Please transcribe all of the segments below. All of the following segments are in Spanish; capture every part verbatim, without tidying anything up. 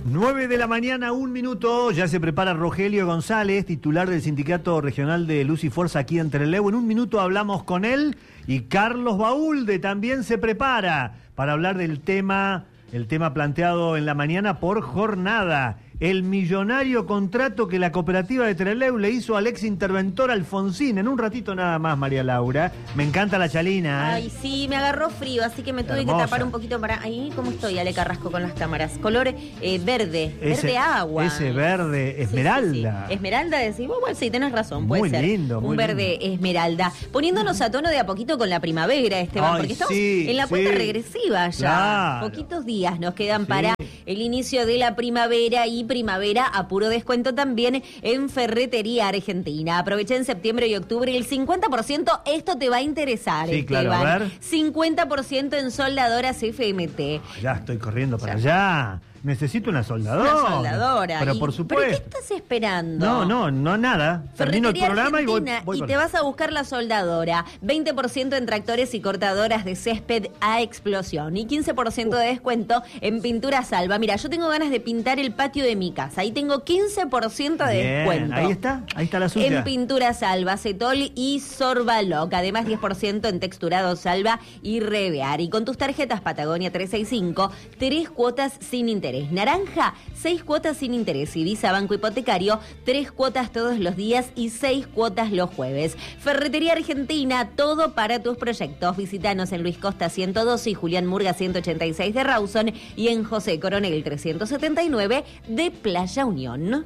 nueve de la mañana, un minuto, ya se prepara Rogelio González, titular del Sindicato Regional de Luz y Fuerza aquí en Trelew. En un minuto hablamos con él y Carlos Baúlde también se prepara para hablar del tema, el tema planteado en la mañana por Jornada. El millonario contrato que la cooperativa de Trelew le hizo al ex interventor Alfonsín. En un ratito nada más, María Laura. Me encanta la chalina, ¿eh? Ay, sí, me agarró frío, así que me tuve Hermosa. que tapar un poquito para... Ahí, ¿cómo estoy, Ale Carrasco, con las cámaras? Color eh, verde, Ese, verde agua. Ese verde esmeralda. Sí, sí, sí. Esmeralda, decís, bueno, sí, tenés razón, puede Muy ser. lindo, muy Un verde lindo. esmeralda. Poniéndonos a tono de a poquito con la primavera, Esteban, Ay, porque estamos sí, en la sí. cuenta regresiva ya. Claro. Poquitos días nos quedan Sí. para el inicio de la primavera y primavera a puro descuento también en Ferretería Argentina. Aprovecha en septiembre y octubre el cincuenta por ciento. Esto te va a interesar, Sí, claro, Esteban. a ver. cincuenta por ciento en soldadoras F M T. Ya estoy corriendo para Ya. allá. Necesito una soldadora. Una soldadora. Pero Y- por ¿Pero supuesto. qué estás esperando? No, no, no nada. Termino el Ferretería programa y voy, Argentina, voy y para te allá. vas a buscar la soldadora. veinte por ciento en tractores y cortadoras de césped a explosión. Y quince por ciento de descuento en pintura Salva. Mira, yo tengo ganas de pintar el patio de mi casa. Ahí tengo quince por ciento de Bien, descuento. ahí está, ahí está la suya. En pintura Salva, Cetol y Sorbaloc. Además, diez por ciento en texturado Salva y Revear. Y con tus tarjetas Patagonia trescientos sesenta y cinco, tres cuotas sin interés. Naranja, seis cuotas sin interés. Y Visa Banco Hipotecario, tres cuotas todos los días y seis cuotas los jueves. Ferretería Argentina, todo para tus proyectos. Visítanos en Luis Costa ciento doce y Julián Murga ciento ochenta y seis de Rawson y en José Coronel trescientos setenta y nueve de Playa Unión.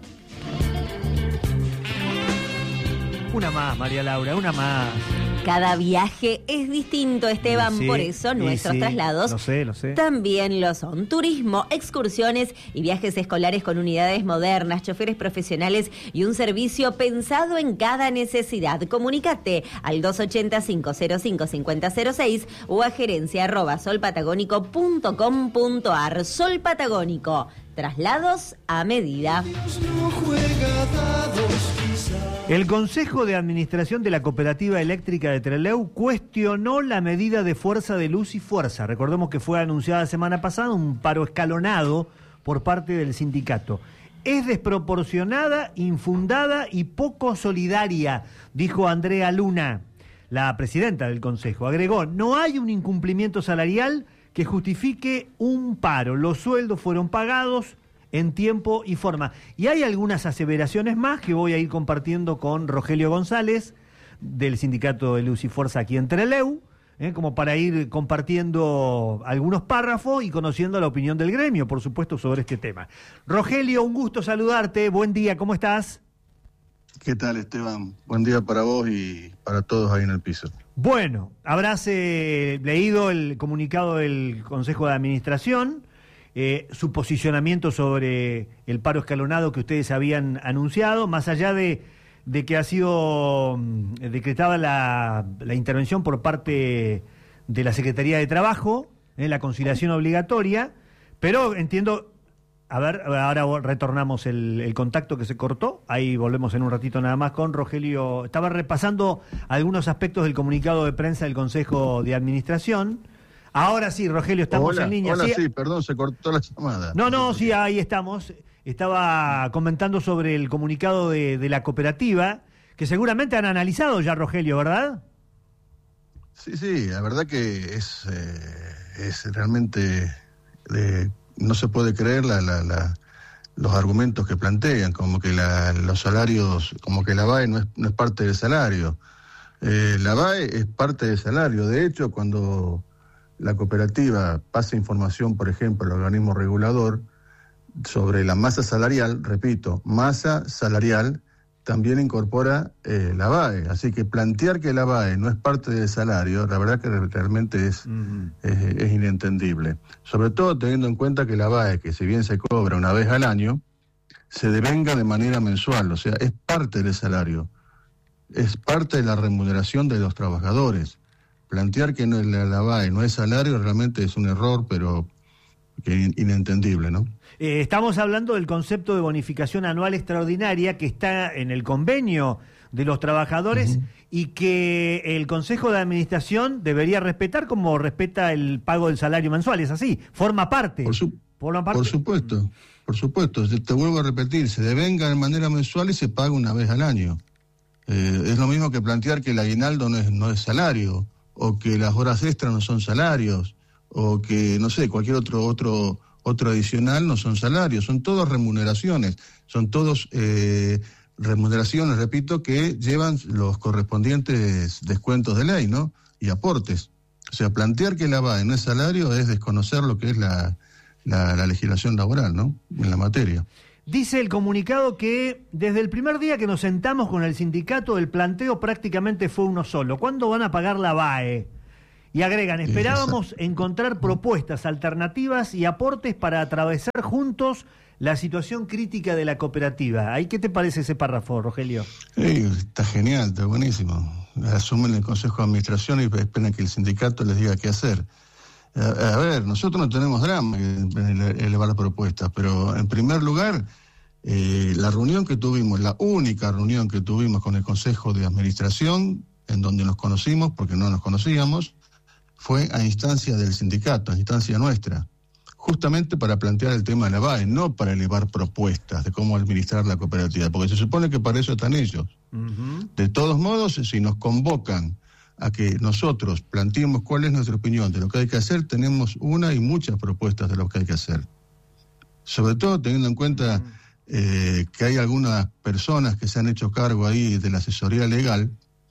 Una más, María Laura, una más. Cada viaje es distinto, Esteban, Sí, por eso y nuestros sí, traslados lo sé, lo sé. también lo son. Turismo, excursiones y viajes escolares con unidades modernas, choferes profesionales y un servicio pensado en cada necesidad. Comunícate al dos ochenta, cinco cero cinco, cinco cero cero seis o a gerencia arroba solpatagónico punto com punto ar. Sol Patagónico, traslados a medida. El Consejo de Administración de la Cooperativa Eléctrica de Trelew cuestionó la medida de fuerza de Luz y Fuerza. Recordemos que fue anunciada la semana pasada un paro escalonado por parte del sindicato. Es desproporcionada, infundada y poco solidaria, dijo Andrea Luna, la presidenta del Consejo. Agregó, no hay un incumplimiento salarial que justifique un paro. Los sueldos fueron pagados en tiempo y forma. Y hay algunas aseveraciones más que voy a ir compartiendo con Rogelio González, del Sindicato de Luz y Fuerza aquí en Trelew, ¿eh? como para ir compartiendo algunos párrafos y conociendo la opinión del gremio, por supuesto, sobre este tema. Rogelio, un gusto saludarte. Buen día, ¿cómo estás? ¿Qué tal, Esteban? Buen día para vos y para todos ahí en el piso. Bueno, habrás eh, leído el comunicado del Consejo de Administración, eh, su posicionamiento sobre el paro escalonado que ustedes habían anunciado, más allá de, de que ha sido mm, decretada la, la intervención por parte de la Secretaría de Trabajo, eh, la conciliación obligatoria, pero entiendo... A ver, ahora retornamos el, el contacto que se cortó, ahí volvemos en un ratito nada más con Rogelio. Estaba repasando algunos aspectos del comunicado de prensa del Consejo de Administración. Ahora sí, Rogelio, estamos hola, en línea. Hola, sí, sí, perdón, se cortó la llamada. no, no, sí, ahí estamos. Estaba comentando sobre el comunicado de, de la cooperativa, que seguramente han analizado ya, Rogelio, ¿verdad? Sí, sí, la verdad que es, eh, es realmente... Eh, no se puede creer la, la, la, los argumentos que plantean, como que la, los salarios, como que la V A E no es, no es parte del salario. Eh, la V A E es parte del salario. De hecho, cuando la cooperativa pasa información, por ejemplo, al organismo regulador, sobre la masa salarial, repito, masa salarial, también incorpora eh, la V A E. Así que plantear que la V A E no es parte del salario, la verdad que realmente es, uh-huh. es, es inentendible. Sobre todo teniendo en cuenta que la V A E, que si bien se cobra una vez al año, se devenga de manera mensual, o sea, es parte del salario, es parte de la remuneración de los trabajadores. Plantear que no, la, la V A E no es salario realmente es un error, pero que inentendible, ¿no? Eh, estamos hablando del concepto de bonificación anual extraordinaria que está en el convenio de los trabajadores uh-huh. y que el Consejo de Administración debería respetar como respeta el pago del salario mensual, ¿es así? Forma parte. Por, su, Por, la parte... por supuesto, por supuesto. Te vuelvo a repetir, se devenga de manera mensual y se paga una vez al año. Eh, es lo mismo que plantear que el aguinaldo no es, no es salario, o que las horas extras no son salarios, o que, no sé, cualquier otro otro otro adicional no son salarios, son todas remuneraciones, son todos eh, remuneraciones, repito, que llevan los correspondientes descuentos de ley, ¿no? Y aportes. O sea, plantear que la A B A E no es salario es desconocer lo que es la, la, la legislación laboral, ¿no? En la materia. Dice el comunicado que desde el primer día que nos sentamos con el sindicato, el planteo prácticamente fue uno solo. ¿Cuándo van a pagar la A B A E? Y agregan, esperábamos encontrar propuestas alternativas y aportes para atravesar juntos la situación crítica de la cooperativa. ¿Ahí qué te parece ese párrafo, Rogelio? Sí, está genial, está buenísimo. Asumen el Consejo de Administración y esperan que el sindicato les diga qué hacer. A, a ver, nosotros no tenemos drama en elevar propuestas, pero en primer lugar, eh, la reunión que tuvimos, la única reunión que tuvimos con el Consejo de Administración, en donde nos conocimos, porque no nos conocíamos, fue a instancia del sindicato, a instancia nuestra, justamente para plantear el tema de la A B A E, no para elevar propuestas de cómo administrar la cooperativa, porque se supone que para eso están ellos. Uh-huh. De todos modos, si nos convocan a que nosotros planteemos cuál es nuestra opinión de lo que hay que hacer, tenemos una y muchas propuestas de lo que hay que hacer. Sobre todo teniendo en cuenta uh-huh. eh, que hay algunas personas que se han hecho cargo ahí de la asesoría legal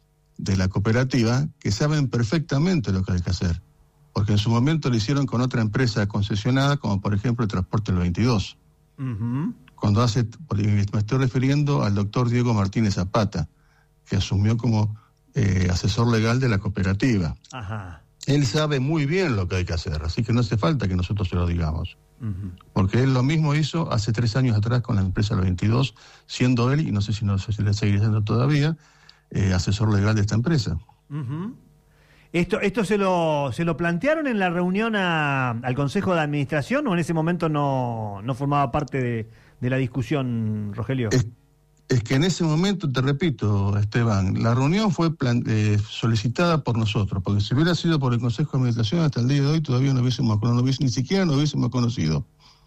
de la cooperativa, que saben perfectamente lo que hay que hacer, porque en su momento lo hicieron con otra empresa concesionada, como por ejemplo el Transporte del veintidós. Uh-huh. Cuando hace, me estoy refiriendo al doctor Diego Martínez Zapata, que asumió como eh, asesor legal de la cooperativa. Ajá. Él sabe muy bien lo que hay que hacer, así que no hace falta que nosotros se lo digamos. Uh-huh. Porque él lo mismo hizo hace tres años atrás con la empresa del veintidós, siendo él, y no sé si no sé si le seguirá siendo todavía, Eh, asesor legal de esta empresa. Uh-huh. ¿Esto esto se lo se lo plantearon en la reunión a, al Consejo de Administración o en ese momento no, no formaba parte de, de la discusión, Rogelio? Es, es que en ese momento, te repito, Esteban, la reunión fue plan, eh, solicitada por nosotros, porque si hubiera sido por el Consejo de Administración hasta el día de hoy todavía no hubiésemos, no hubiésemos ni siquiera nos hubiésemos conocido.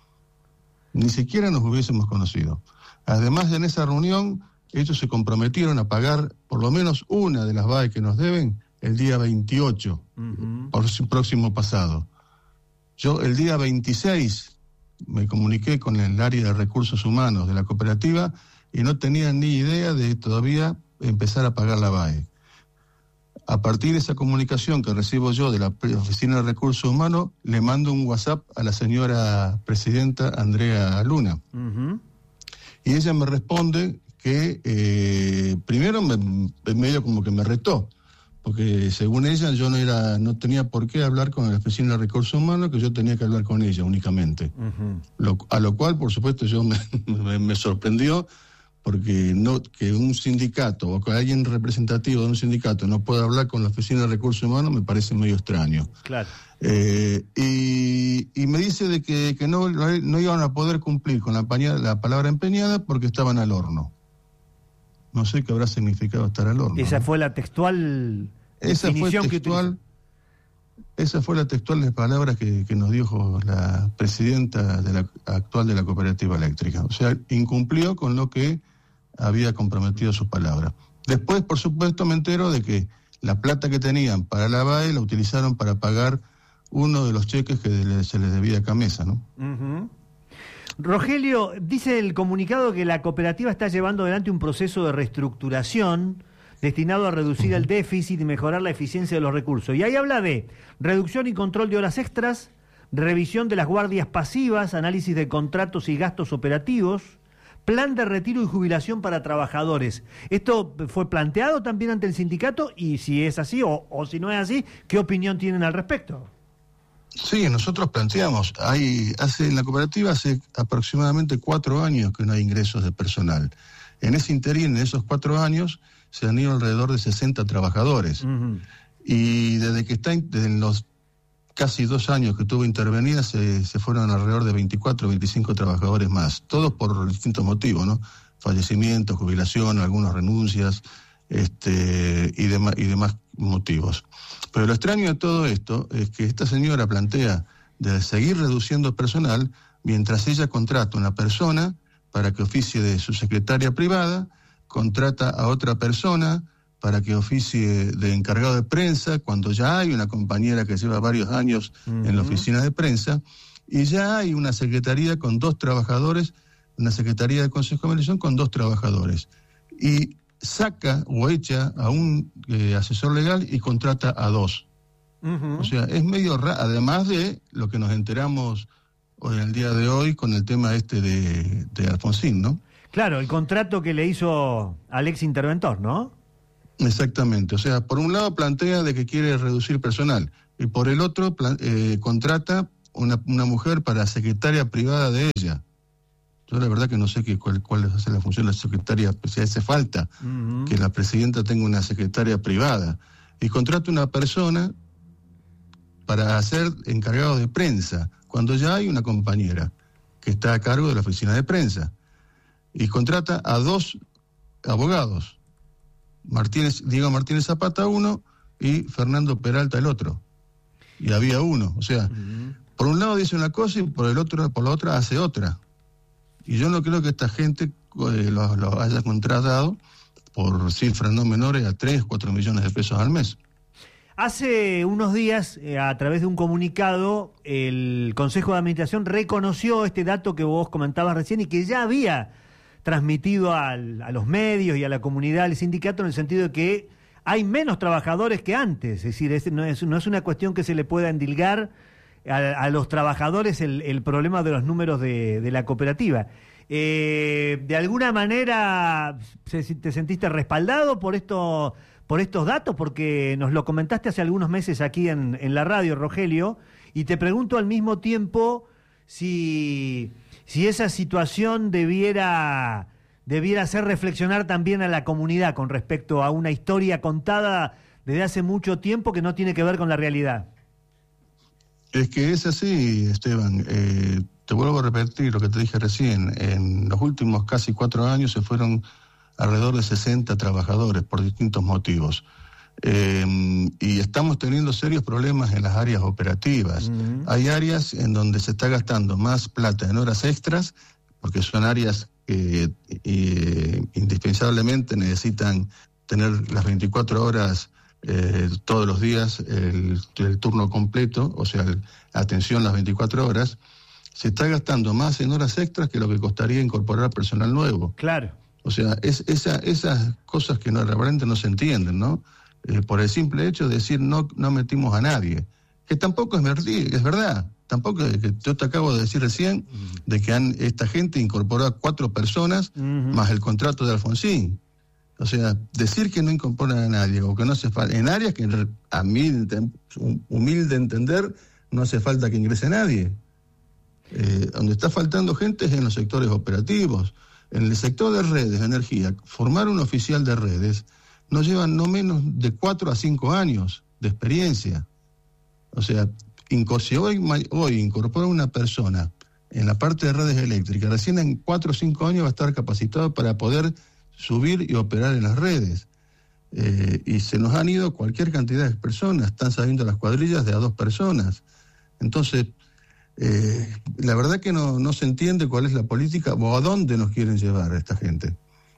Ni siquiera nos hubiésemos conocido. Además, en esa reunión ellos se comprometieron a pagar por lo menos una de las B A E que nos deben el día veintiocho, uh-huh. por su próximo pasado. Yo el día veintiséis me comuniqué con el área de recursos humanos de la cooperativa y no tenía ni idea de todavía empezar a pagar la B A E. A partir de esa comunicación que recibo yo de la Oficina de Recursos Humanos, le mando un WhatsApp a la señora presidenta Andrea Luna. Uh-huh. Y ella me responde que eh, primero me, medio como que me retó, porque según ella yo no era no tenía por qué hablar con la Oficina de Recursos Humanos, que yo tenía que hablar con ella únicamente. Uh-huh. Lo, a lo cual, por supuesto, yo me, me, me sorprendió, porque no que un sindicato o que alguien representativo de un sindicato no pueda hablar con la Oficina de Recursos Humanos me parece medio extraño. Claro. Eh, y, y me dice de que, que no, no iban a poder cumplir con la, paña, la palabra empeñada porque estaban al horno. No sé qué habrá significado estar al horno. Esa ¿no? fue la textual esa definición fue textual, que Esa fue la textual de palabras que, que nos dijo la presidenta de la, actual de la cooperativa eléctrica. O sea, incumplió con lo que había comprometido su palabra. Después, por supuesto, me entero de que la plata que tenían para la B A E la utilizaron para pagar uno de los cheques que se les debía a Camesa, ¿no? Uh-huh. Rogelio, dice el comunicado que la cooperativa está llevando adelante un proceso de reestructuración destinado a reducir el déficit y mejorar la eficiencia de los recursos. Y ahí habla de reducción y control de horas extras, revisión de las guardias pasivas, análisis de contratos y gastos operativos, plan de retiro y jubilación para trabajadores. ¿Esto fue planteado también ante el sindicato? Y si es así, o, o si no es así, ¿qué opinión tienen al respecto? Sí, nosotros planteamos, hay, hace, en la cooperativa hace aproximadamente cuatro años que no hay ingresos de personal. En ese interín, en esos cuatro años, se han ido alrededor de sesenta trabajadores. Uh-huh. Y desde que está, desde los casi dos años que tuvo intervenida, se, se fueron alrededor de veinticuatro, veinticinco trabajadores más, todos por distintos motivos, ¿no? Fallecimientos, jubilación, algunas renuncias, este, y demás, y demás motivos. Pero lo extraño de todo esto es que esta señora plantea de seguir reduciendo personal mientras ella contrata una persona para que oficie de su secretaria privada, contrata a otra persona para que oficie de encargado de prensa, cuando ya hay una compañera que lleva varios años uh-huh. en la oficina de prensa, y ya hay una secretaría con dos trabajadores, una secretaría del Consejo de Administración con dos trabajadores. Y saca o echa a un eh, asesor legal y contrata a dos. Uh-huh. O sea, es medio raro, además de lo que nos enteramos hoy, en el día de hoy, con el tema este de, de Alfonsín, ¿no? Claro, el contrato que le hizo al ex interventor, ¿no? Exactamente, o sea, por un lado plantea de que quiere reducir personal, y por el otro plan, eh, contrata una, una mujer para secretaria privada de ella. Yo la verdad que no sé qué, cuál, cuál es la función de la secretaria, si hace falta uh-huh. que la presidenta tenga una secretaria privada, y contrata una persona para ser encargado de prensa, cuando ya hay una compañera que está a cargo de la oficina de prensa, y contrata a dos abogados, Martínez, Diego Martínez Zapata uno y Fernando Peralta el otro, y había uno, o sea, uh-huh. por un lado dice una cosa y por el otro, por la otra hace otra, y yo no creo que esta gente eh, lo, lo haya contratado por cifras no menores a tres, cuatro millones de pesos al mes. Hace unos días, eh, a través de un comunicado, el Consejo de Administración reconoció este dato que vos comentabas recién y que ya había transmitido al, a los medios y a la comunidad del sindicato, en el sentido de que hay menos trabajadores que antes. Es decir, es, no, es, no es una cuestión que se le pueda endilgar a, a los trabajadores el, el problema de los números de, de la cooperativa. Eh, ¿De alguna manera te sentiste respaldado por esto, por estos datos? Porque nos lo comentaste hace algunos meses aquí en, en la radio, Rogelio, y te pregunto al mismo tiempo si... si esa situación debiera, debiera hacer reflexionar también a la comunidad con respecto a una historia contada desde hace mucho tiempo que no tiene que ver con la realidad. Es que es así, Esteban. Eh, te vuelvo a repetir lo que te dije recién. En los últimos casi cuatro años se fueron alrededor de sesenta trabajadores por distintos motivos. Eh, y estamos teniendo serios problemas en las áreas operativas. Uh-huh. Hay áreas en donde se está gastando más plata en horas extras, porque son áreas que eh, indispensablemente necesitan tener las veinticuatro horas eh, todos los días, el, el turno completo, o sea, el, atención las veinticuatro horas. Se está gastando más en horas extras que lo que costaría incorporar personal nuevo. Claro. O sea, es, esa, esas cosas que no, realmente no se entienden, ¿no? Eh, por el simple hecho de decir no, no metimos a nadie, que tampoco es, verdi, es verdad, tampoco, que yo te acabo de decir recién, uh-huh. de que han, esta gente incorporó a cuatro personas, uh-huh. más el contrato de Alfonsín. O sea, decir que no incorporan a nadie, o que no hace falta, en áreas que a mí, humilde entender, no hace falta que ingrese nadie. Eh, donde está faltando gente es en los sectores operativos. En el sector de redes de energía, formar un oficial de redes nos llevan no menos de cuatro a cinco años de experiencia. O sea, si hoy, hoy incorpora una persona en la parte de redes eléctricas, recién en cuatro o cinco años va a estar capacitado para poder subir y operar en las redes. Eh, y se nos han ido cualquier cantidad de personas, están saliendo las cuadrillas de a dos personas. Entonces, eh, la verdad que no, no se entiende cuál es la política o a dónde nos quieren llevar a esta gente.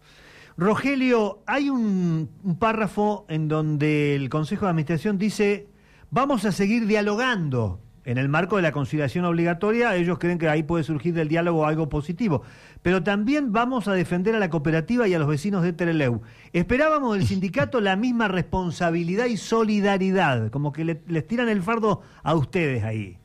Rogelio, hay un, un párrafo en donde el Consejo de Administración dice: vamos a seguir dialogando en el marco de la conciliación obligatoria. Ellos creen que ahí puede surgir del diálogo algo positivo, pero también vamos a defender a la cooperativa y a los vecinos de Trelew. Esperábamos del sindicato la misma responsabilidad y solidaridad, como que le, les tiran el fardo a ustedes ahí.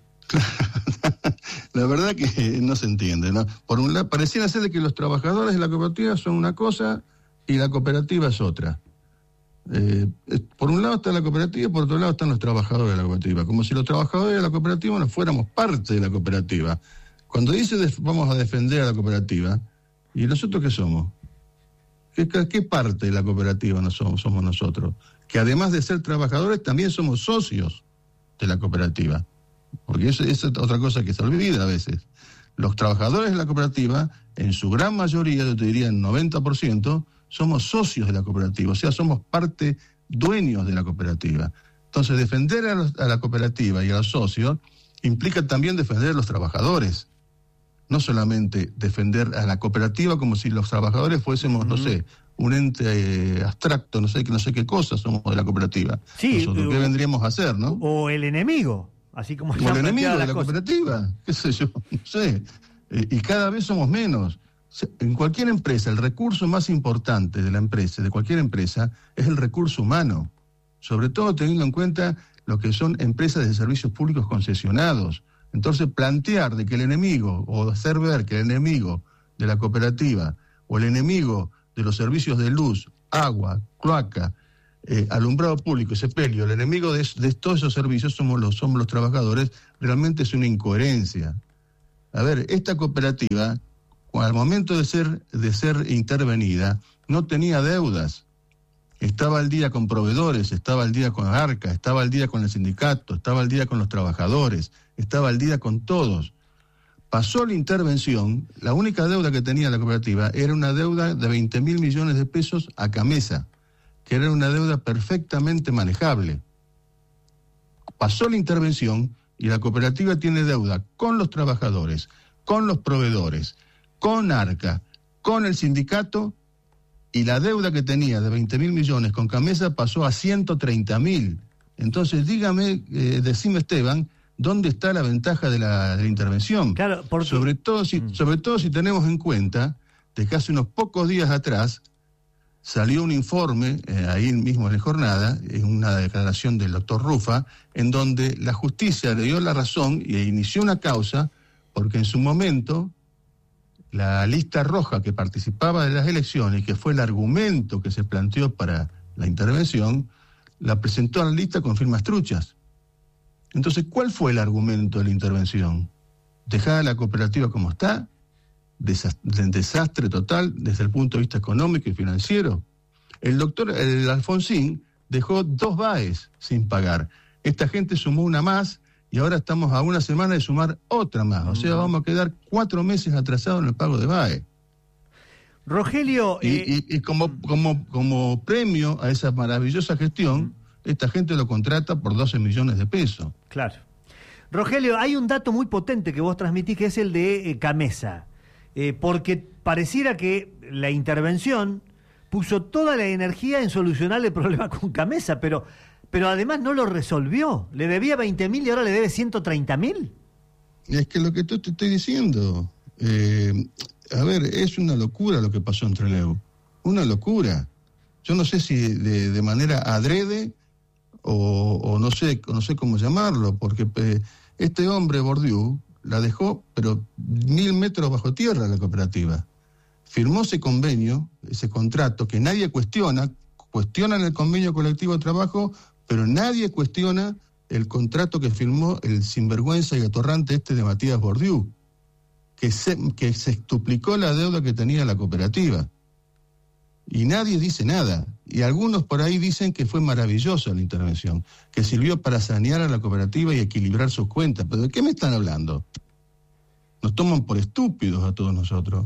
La verdad que no se entiende, ¿no? Por un lado, pareciera ser de que los trabajadores de la cooperativa son una cosa y la cooperativa es otra. Eh, por un lado está la cooperativa y por otro lado están los trabajadores de la cooperativa, como si los trabajadores de la cooperativa no fuéramos parte de la cooperativa. Cuando dice de, vamos a defender a la cooperativa, ¿y nosotros qué somos? ¿Qué, qué parte de la cooperativa no somos, somos nosotros? Que además de ser trabajadores también somos socios de la cooperativa, porque eso, eso es otra cosa que se olvida a veces. Los trabajadores de la cooperativa, en su gran mayoría, yo te diría en noventa por ciento, somos socios de la cooperativa, o sea, somos parte, dueños de la cooperativa. Entonces, defender a, los, a la cooperativa y a los socios implica también defender a los trabajadores. no solamente defender a la cooperativa como si los trabajadores fuésemos, uh-huh. no sé, un ente eh, abstracto, no sé, no sé qué cosa somos de la cooperativa. Sí, nosotros, ¿qué vendríamos a hacer, no? O el enemigo, así como... O el enemigo de la cosas. cooperativa, qué sé yo, no sé. Eh, y cada vez somos menos. En cualquier empresa, el recurso más importante de la empresa, de cualquier empresa, es el recurso humano. Sobre todo teniendo en cuenta lo que son empresas de servicios públicos concesionados. Entonces, plantear de que el enemigo, o hacer ver que el enemigo de la cooperativa, o el enemigo de los servicios de luz, agua, cloaca, eh, alumbrado público y sepelio, el enemigo de, de todos esos servicios somos los, somos los trabajadores, realmente es una incoherencia. A ver, esta cooperativa, al momento de ser, de ser intervenida, no tenía deudas. Estaba al día con proveedores, estaba al día con ARCA, estaba al día con el sindicato, estaba al día con los trabajadores, estaba al día con todos. Pasó la intervención, la única deuda que tenía la cooperativa era una deuda de veinte mil millones de pesos a Camesa, que era una deuda perfectamente manejable. Pasó la intervención y la cooperativa tiene deuda con los trabajadores, con los proveedores, con ARCA, con el sindicato, y la deuda que tenía de veinte mil millones con Camesa pasó a ciento treinta mil. Entonces, dígame, eh, decime Esteban, ¿dónde está la ventaja de la, de la intervención? Claro, porque... sobre todo si, mm. sobre todo si tenemos en cuenta de que hace unos pocos días atrás salió un informe, eh, ahí mismo en la jornada, en una declaración del doctor Rufa, en donde la justicia le dio la razón y inició una causa, porque en su momento la lista roja que participaba de las elecciones, que fue el argumento que se planteó para la intervención, la presentó a la lista con firmas truchas. Entonces, ¿cuál fue el argumento de la intervención? Dejar a la cooperativa como está, desastre, desastre total desde el punto de vista económico y financiero. El doctor el Alfonsín dejó dos B A Es sin pagar. Esta gente sumó una más y ahora estamos a una semana de sumar otra más. O sea, vamos a quedar cuatro meses atrasados en el pago de B A E. Rogelio... Y, eh... y, y como, como, como premio a esa maravillosa gestión, esta gente lo contrata por doce millones de pesos. Claro. Rogelio, hay un dato muy potente que vos transmitís, que es el de eh, Camesa. Eh, porque pareciera que la intervención puso toda la energía en solucionar el problema con Camesa, pero... Pero además no lo resolvió. Le debía veinte mil y ahora le debe ciento treinta mil. Es que lo que tú te estoy diciendo, eh, a ver, es una locura lo que pasó en Trelew. Una locura. Yo no sé si de, de manera adrede o, o no sé, no sé cómo llamarlo, porque eh, este hombre, Bourdieu, la dejó, pero mil metros bajo tierra la cooperativa. Firmó ese convenio, ese contrato, que nadie cuestiona, cuestionan el convenio colectivo de trabajo, pero nadie cuestiona el contrato que firmó el sinvergüenza y atorrante este de Matías Bourdieu, que se, que se extuplicó la deuda que tenía la cooperativa. Y nadie dice nada. Y algunos por ahí dicen que fue maravillosa la intervención, que sirvió para sanear a la cooperativa y equilibrar sus cuentas. ¿Pero de qué me están hablando? Nos toman por estúpidos a todos nosotros.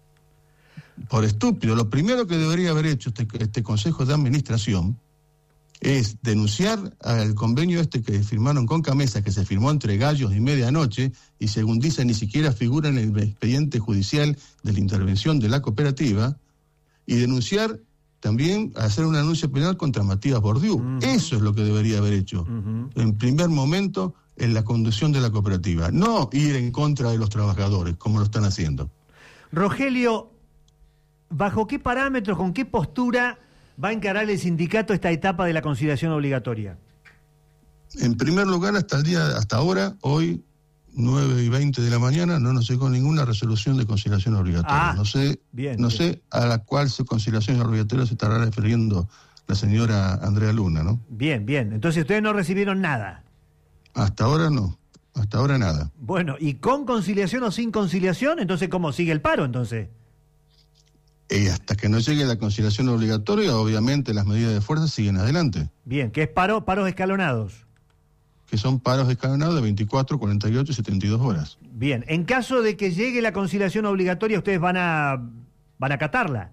Por estúpidos. Lo primero que debería haber hecho este, este Consejo de Administración es denunciar al convenio este que firmaron con Camesa, que se firmó entre gallos y medianoche, y según dicen ni siquiera figura en el expediente judicial de la intervención de la cooperativa, y denunciar también, hacer una denuncia penal contra Matías Bourdieu. Uh-huh. Eso es lo que debería haber hecho, uh-huh. en primer momento, en la conducción de la cooperativa. No ir en contra de los trabajadores, como lo están haciendo. Rogelio, ¿bajo qué parámetros, con qué postura va a encarar el sindicato esta etapa de la conciliación obligatoria? En primer lugar, hasta el día, hasta ahora, hoy, nueve y veinte de la mañana, no nos llegó ninguna resolución de conciliación obligatoria. Ah, no sé, bien, no bien. sé a la cual conciliación obligatoria se estará refiriendo la señora Andrea Luna, ¿no? Bien, bien. Entonces ustedes no recibieron nada. Hasta ahora no. Hasta ahora nada. Bueno, ¿y con conciliación o sin conciliación? Entonces, ¿cómo sigue el paro, entonces? Y hasta que no llegue la conciliación obligatoria, obviamente las medidas de fuerza siguen adelante. Bien, ¿qué es paro? Paros escalonados. Que son paros escalonados de veinticuatro, cuarenta y ocho y setenta y dos horas. Bien, en caso de que llegue la conciliación obligatoria, ¿ustedes van a van a acatarla?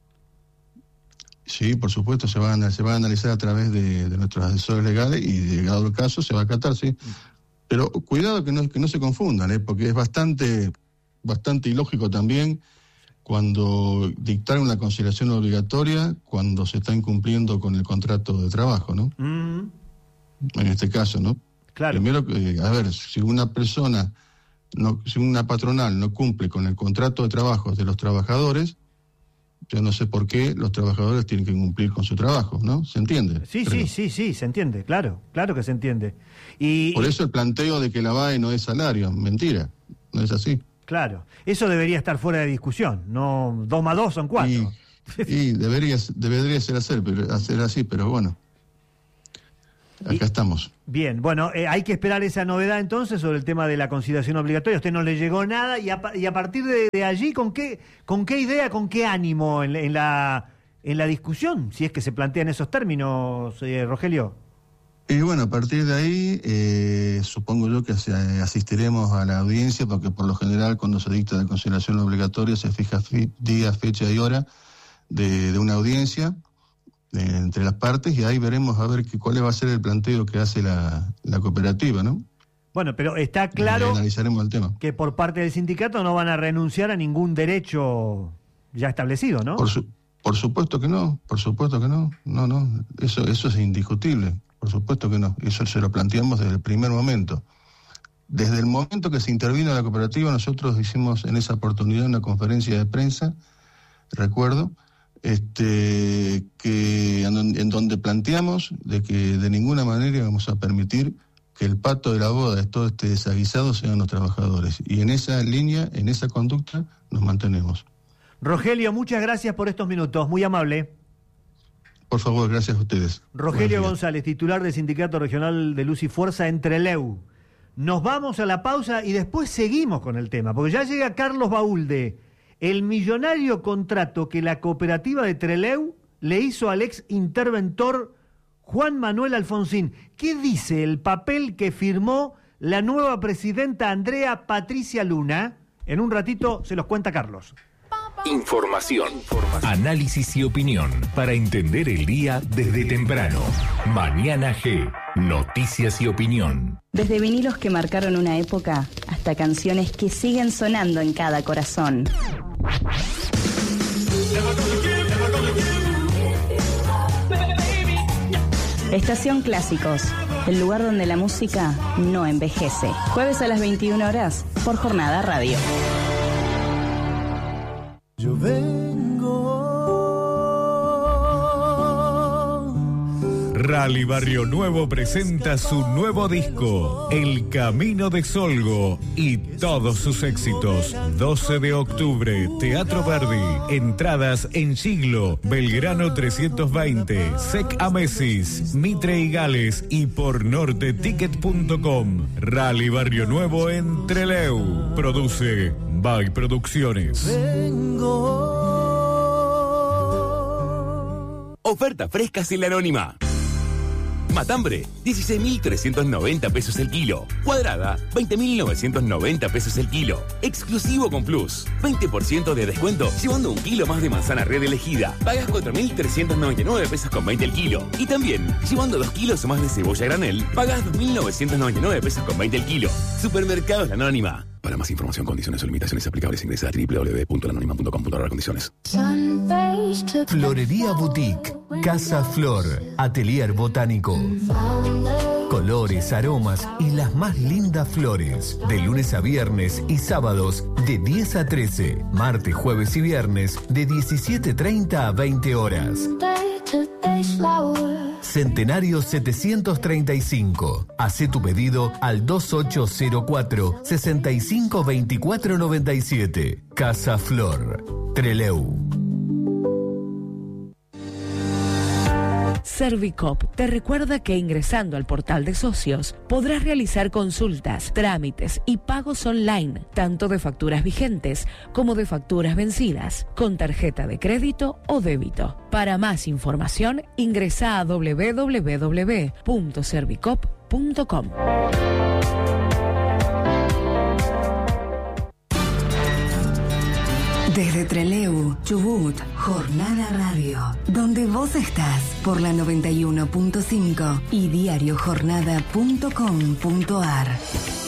Sí, por supuesto, se van a, se va a analizar a través de, de nuestros asesores legales y, llegado el caso, se va a acatar, sí. Pero cuidado que no, que no se confundan, ¿eh? Porque es bastante bastante ilógico también cuando dictar una conciliación obligatoria cuando se está incumpliendo con el contrato de trabajo, ¿no? Mm. En este caso, ¿no? Claro. Primero, eh, a ver, si una persona, no, si una patronal no cumple con el contrato de trabajo de los trabajadores, yo no sé por qué los trabajadores tienen que cumplir con su trabajo, ¿no? ¿Se entiende? Sí, Creo. sí, sí, sí, se entiende, claro, claro que se entiende. Y, por y... eso el planteo de que la V A E no es salario, mentira, no es así. Claro, eso debería estar fuera de discusión, no dos más dos son cuatro. Y, y debería, debería ser hacer, pero, hacer así, pero bueno, acá y, estamos. Bien, bueno, eh, hay que esperar esa novedad entonces sobre el tema de la conciliación obligatoria. A usted no le llegó nada y a, y a partir de, de allí, ¿con qué, con qué idea, con qué ánimo en, en, la, en la discusión, si es que se plantean esos términos, eh, Rogelio? Y bueno, a partir de ahí, eh, supongo yo que asistiremos a la audiencia, porque por lo general cuando se dicta la conciliación obligatoria se fija fi, día, fecha y hora de, de una audiencia de, entre las partes, y ahí veremos a ver que, cuál va a ser el planteo que hace la, la cooperativa, ¿no? Bueno, pero está claro y analizaremos el tema. Que por parte del sindicato no van a renunciar a ningún derecho ya establecido, ¿no? Por, su, por supuesto que no, por supuesto que no, no, no, eso, eso es indiscutible. Por supuesto que no, eso se lo planteamos desde el primer momento. Desde el momento que se intervino la cooperativa, nosotros hicimos en esa oportunidad una conferencia de prensa, recuerdo, este, que en, en donde planteamos de que de ninguna manera íbamos a permitir que el pato de la boda de todo este desaguisado sean los trabajadores. Y en esa línea, en esa conducta, nos mantenemos. Rogelio, muchas gracias por estos minutos, muy amable. Por favor, gracias a ustedes. Rogelio González, titular del Sindicato Regional de Luz y Fuerza en Trelew. Nos vamos a la pausa y después seguimos con el tema, porque ya llega Carlos Baúlde, el millonario contrato que la cooperativa de Trelew le hizo al ex interventor Juan Manuel Alfonsín. ¿Qué dice el papel que firmó la nueva presidenta Andrea Patricia Luna? En un ratito se los cuenta Carlos. Información, análisis y opinión para entender el día desde temprano. Mañana G, noticias y opinión. Desde vinilos que marcaron una época hasta canciones que siguen sonando en cada corazón. Estación Clásicos, el lugar donde la música no envejece. Jueves a las veintiuna horas por Jornada Radio. Yo vengo. Rally Barrio Nuevo presenta su nuevo disco, El Camino de Solgo, y todos sus éxitos. doce de octubre, Teatro Verdi. Entradas en Siglo, Belgrano trescientos veinte, Sec Amesis, Mitre y Gales y por norte ticket punto com. Rally Barrio Nuevo en Trelew. Produce By Producciones. Vengo. Oferta frescas en La Anónima. Matambre, dieciséis mil trescientos noventa pesos el kilo. Cuadrada, veinte mil novecientos noventa pesos el kilo. Exclusivo con Plus. veinte por ciento de descuento llevando un kilo más de manzana red elegida. Pagas cuatro mil trescientos noventa y nueve pesos con veinte el kilo. Y también, llevando dos kilos o más de cebolla granel, pagas dos mil novecientos noventa y nueve pesos con veinte el kilo. Supermercados La Anónima. Para más información, condiciones o limitaciones aplicables, ingresa a doble u doble u doble u punto la anónima punto com punto a r condiciones. Florería Boutique, Casa Flor, Atelier Botánico. Colores, aromas y las más lindas flores. De lunes a viernes y sábados de diez a trece. Martes, jueves y viernes de diecisiete treinta a veinte horas. Centenario setecientos treinta y cinco. Hacé tu pedido al dos ocho cero cuatro, sesenta y cinco veinticuatro noventa y siete. Casa Flor, Trelew. Servicop te recuerda que ingresando al portal de socios podrás realizar consultas, trámites y pagos online, tanto de facturas vigentes como de facturas vencidas, con tarjeta de crédito o débito. Para más información, ingresa a doble u doble u doble u punto servicop punto com. Desde Trelew, Chubut, Jornada Radio, donde vos estás por la noventa y uno punto cinco y diario jornada punto com punto a r.